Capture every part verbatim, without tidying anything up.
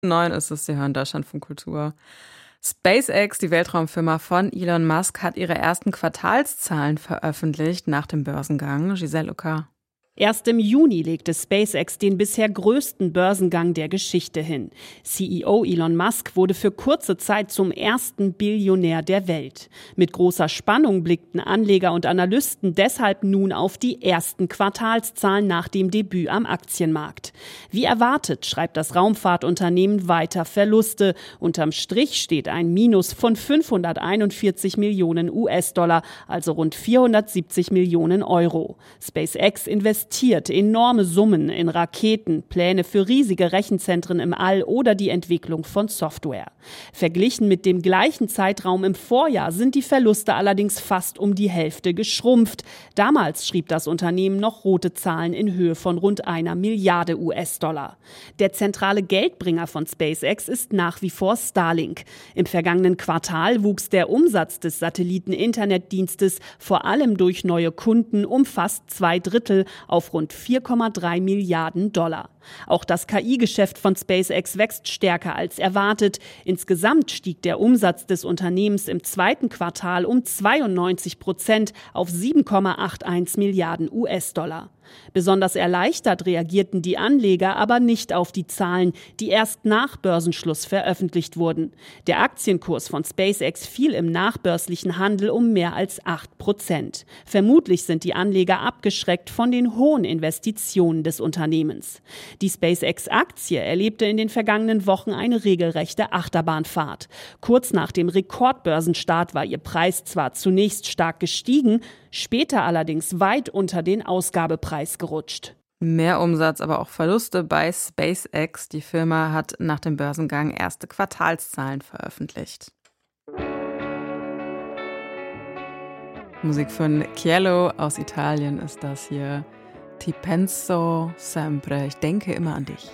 Neun ist es, Sie hören Deutschlandfunk Kultur. SpaceX, die Weltraumfirma von Elon Musk, hat ihre ersten Quartalszahlen veröffentlicht nach dem Börsengang. Giselle Ucker. Erst im Juni legte SpaceX den bisher größten Börsengang der Geschichte hin. C E O Elon Musk wurde für kurze Zeit zum ersten Billionär der Welt. Mit großer Spannung blickten Anleger und Analysten deshalb nun auf die ersten Quartalszahlen nach dem Debüt am Aktienmarkt. Wie erwartet schreibt das Raumfahrtunternehmen weiter Verluste. Unterm Strich steht ein Minus von fünfhunderteinundvierzig Millionen U S-Dollar, also rund vierhundertsiebzig Millionen Euro. SpaceX investiert investiert enorme Summen in Raketen, Pläne für riesige Rechenzentren im All oder die Entwicklung von Software. Verglichen mit dem gleichen Zeitraum im Vorjahr sind die Verluste allerdings fast um die Hälfte geschrumpft. Damals schrieb das Unternehmen noch rote Zahlen in Höhe von rund einer Milliarde U S-Dollar. Der zentrale Geldbringer von SpaceX ist nach wie vor Starlink. Im vergangenen Quartal wuchs der Umsatz des Satelliten-Internetdienstes vor allem durch neue Kunden um fast zwei Drittel auf rund vier Komma drei Milliarden Dollar. Auch das K I-Geschäft von SpaceX wächst stärker als erwartet. Insgesamt stieg der Umsatz des Unternehmens im zweiten Quartal um zweiundneunzig Prozent auf sieben Komma einundachtzig Milliarden U S-Dollar. Besonders erleichtert reagierten die Anleger aber nicht auf die Zahlen, die erst nach Börsenschluss veröffentlicht wurden. Der Aktienkurs von SpaceX fiel im nachbörslichen Handel um mehr als acht Prozent. Vermutlich sind die Anleger abgeschreckt von den hohen Investitionen des Unternehmens. Die SpaceX-Aktie erlebte in den vergangenen Wochen eine regelrechte Achterbahnfahrt. Kurz nach dem Rekordbörsenstart war ihr Preis zwar zunächst stark gestiegen, später allerdings weit unter den Ausgabepreis gerutscht. Mehr Umsatz, aber auch Verluste bei SpaceX. Die Firma hat nach dem Börsengang erste Quartalszahlen veröffentlicht. Musik von Chiello aus Italien ist das hier. Ti penso sempre. Ich denke immer an dich.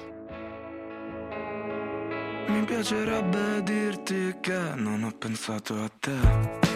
Mi piacerebbe dirti che non ho pensato a te.